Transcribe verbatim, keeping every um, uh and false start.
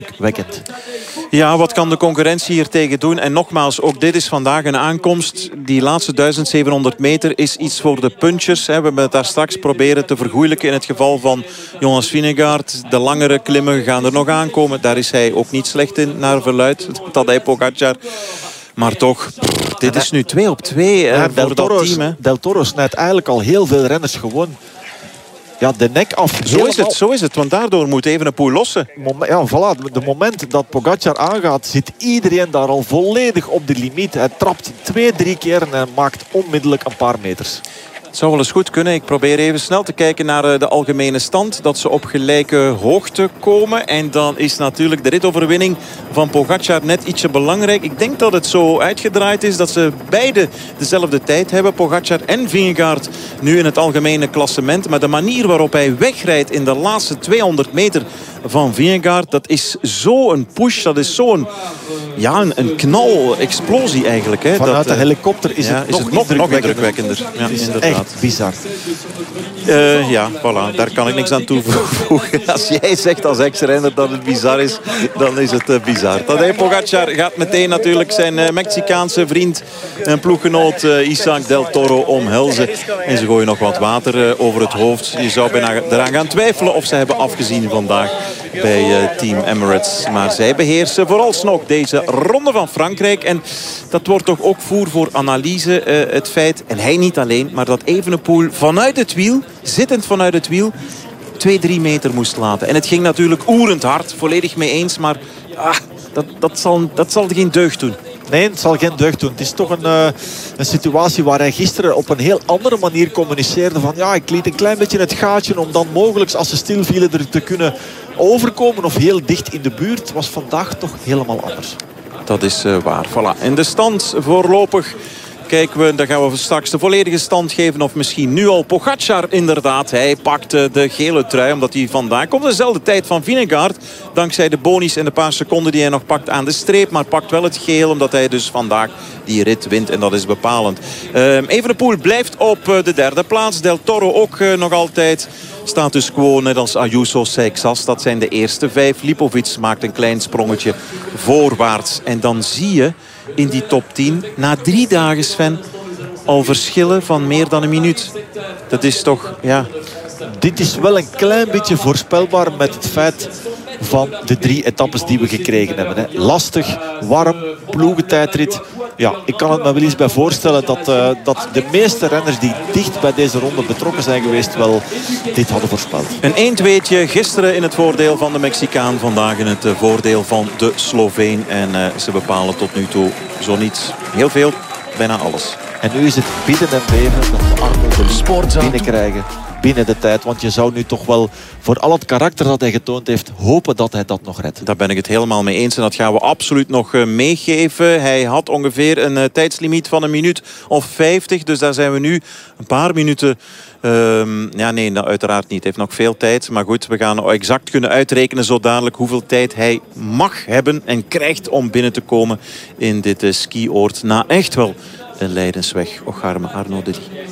wekkend. Ja, wat kan de concurrentie hier tegen doen? En nogmaals, ook dit is vandaag een aankomst. Die laatste duizend zevenhonderd meter is iets voor de punchers. We hebben het daar straks proberen te vergoeilijken in het geval van Jonas Vingegaard. De langere klimmen gaan er nog aankomen. Daar is hij ook niet slecht in, naar verluid. Tadej Pogacar. Maar toch, pff, dit is nu twee op twee ja, voor Del dat Toro's, team. Hè. Del Toro snijdt eigenlijk al heel veel renners gewoon ja, de nek af. Zo is het, zo is het. Want daardoor moet Evenepoel lossen. Ja, voilà. De moment dat Pogacar aangaat, zit iedereen daar al volledig op de limiet. Hij trapt twee, drie keer en hij maakt onmiddellijk een paar meters. Het zou wel eens goed kunnen. Ik probeer even snel te kijken naar de algemene stand. Dat ze op gelijke hoogte komen. En dan is natuurlijk de ritoverwinning van Pogacar net ietsje belangrijk. Ik denk dat het zo uitgedraaid is dat ze beide dezelfde tijd hebben. Pogacar en Vingegaard nu in het algemene klassement. Maar de manier waarop hij wegrijdt in de laatste tweehonderd meter van Vingegaard, dat is zo'n push. Dat is zo'n ja, een, een knal, explosie eigenlijk. Hè. Vanuit dat, de helikopter is ja, het is nog, het nog, nog indrukwekkender. indrukwekkender. Ja, Het is inderdaad. echt bizar. Uh, ja, voilà. Daar kan ik niks aan toevoegen. Als jij zegt als ex-renner dat het bizar is, dan is het uh, bizar. Tadej Pogacar gaat meteen natuurlijk zijn uh, Mexicaanse vriend en ploeggenoot uh, Isaac Del Toro omhelzen. En ze gooien nog wat water uh, over het hoofd. Je zou bijna eraan gaan twijfelen of ze hebben afgezien vandaag bij uh, Team Emirates. Maar zij beheersen vooralsnog deze ronde van Frankrijk. En dat wordt toch ook voer voor analyse. Uh, het feit, en hij niet alleen, maar dat Evenepoel vanuit het wiel, zittend vanuit het wiel, twee, drie meter moest laten. En het ging natuurlijk oerend hard, volledig mee eens. Maar ah, dat, dat, zal, dat zal geen deugd doen. Nee, het zal geen deugd doen. Het is toch een, uh, een situatie waar hij gisteren op een heel andere manier communiceerde. Van ja, ik liet een klein beetje het gaatje om dan mogelijk als ze stilvielen er te kunnen overkomen. Of heel dicht in de buurt. Was vandaag toch helemaal anders. Dat is uh, waar. Voilà. En de stand voorlopig kijken we, dan gaan we straks de volledige stand geven. Of misschien nu al Pogacar inderdaad. Hij pakt de gele trui omdat hij vandaag komt dezelfde tijd van Vingegaard. Dankzij de bonies en de paar seconden die hij nog pakt aan de streep. Maar pakt wel het geel omdat hij dus vandaag die rit wint. En dat is bepalend. Uh, Evenepoel blijft op de derde plaats. Del Toro ook uh, nog altijd. Status quo net als Ayuso, Seixas. Dat zijn de eerste vijf. Lipovic maakt een klein sprongetje voorwaarts. En dan zie je in die top tien na drie dagen, Sven, al verschillen van meer dan een minuut. Dat is toch, ja... Dit is wel een klein beetje voorspelbaar met het feit van de drie etappes die we gekregen hebben. Hè. Lastig, warm, ploegentijdrit. Ja, ik kan het me wel eens bij voorstellen dat, uh, dat de meeste renners die dicht bij deze ronde betrokken zijn geweest wel dit hadden voorspeld. Een één-tweetje gisteren in het voordeel van de Mexicaan. Vandaag in het voordeel van de Sloveen. En uh, ze bepalen tot nu toe zo niet heel veel, bijna alles. En nu is het bidden en beven dat we Arno de sport binnenkrijgen binnen de tijd. Want je zou nu toch wel voor al het karakter dat hij getoond heeft hopen dat hij dat nog redt. Daar ben ik het helemaal mee eens. En dat gaan we absoluut nog uh, meegeven. Hij had ongeveer een uh, tijdslimiet van een minuut of vijftig. Dus daar zijn we nu een paar minuten... Um, ja, nee, nou, uiteraard niet. Hij heeft nog veel tijd. Maar goed, we gaan exact kunnen uitrekenen zo dadelijk hoeveel tijd hij mag hebben en krijgt om binnen te komen in dit uh, skioord. Na echt wel een lijdensweg. Och, arme Arnaud de Rie.